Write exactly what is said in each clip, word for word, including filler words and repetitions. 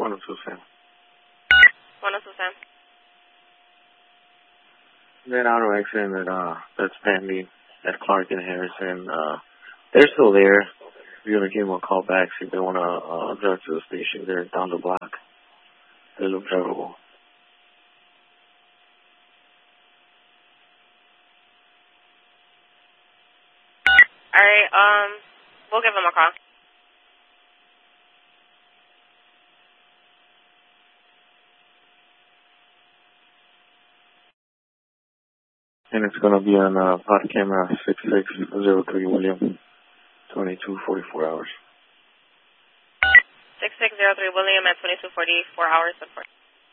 one oh two Sam. one oh two Sam. That auto accident that, uh, that's pending at Clark and Harrison, uh, they're still there. You're going to give them a call back, see if they want to, uh, drive to the station. They're down the block. They look drivable. Alright, um, we'll give them a call. And it's going to be on, uh, pod camera six six zero three William, twenty-two forty-four hours. six six zero three William at twenty-two forty-four hours support.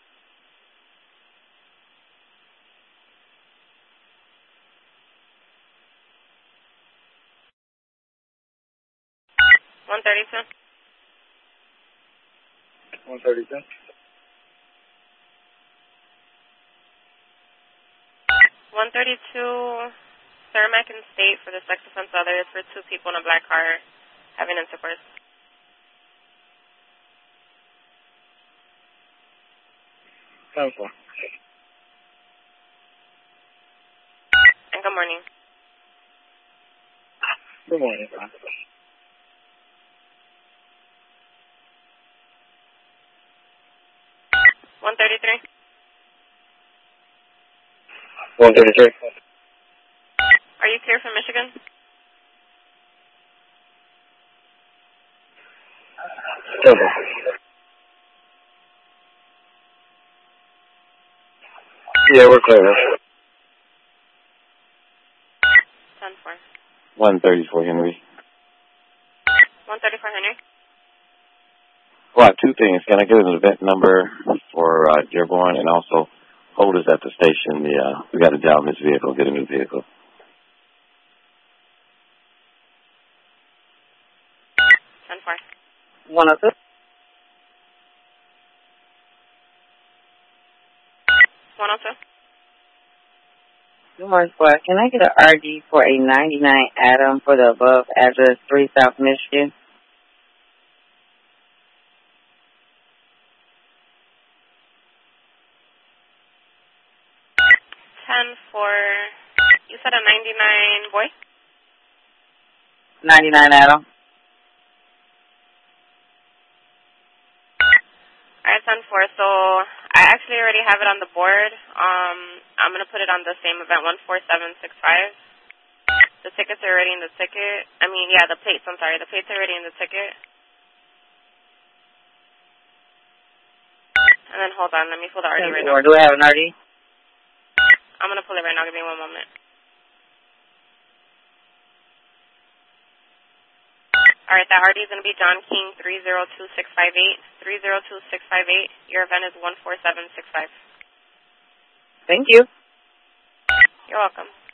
one thirty-two. one thirty-two. one thirty-two Cermak and State for the sex offense other. It's for two people in a black car having intercourse. ten four. And good morning. Good morning, sir. one thirty-three. one thirty-three. Are you clear from Michigan? Double. Yeah, we're clear. ten four. one thirty-four, Henry. one thirty-four Henry. Well, two things. Can I get an event number for uh, Dearborn, and also hold us at the station? The, uh, we got to down this vehicle, get a new vehicle. ten four. one oh two. one oh two. Good morning, squad. Can I get an R D for a ninety-nine Adam for the above address, three South Michigan? ten four. You said a ninety-nine boy? ninety-nine Adam. Alright, ten four. So I actually already have it on the board. Um, I'm going to put it on the same event, one four seven six five. The tickets are already in the ticket. I mean, yeah, the plates, I'm sorry. The plates are already in the ticket. And then hold on. Let me pull the R D right now. Do I have an R D? I'm going to pull it right now. Give me one moment. All right, that R D is going to be John King three zero two six five eight. three zero two six five eight. Your event is one four seven six five. Thank you. You're welcome.